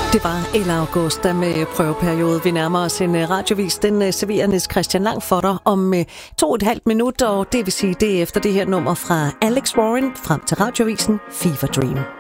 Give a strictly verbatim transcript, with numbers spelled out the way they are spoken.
Det var El Augusta med prøveperiode. Vi nærmer os en radiovis. Den serverer Niels Christian Lang for dig om to og et halvt minut, og det vil sige, det er efter det her nummer fra Alex Warren frem til radiovisen Fever Dream.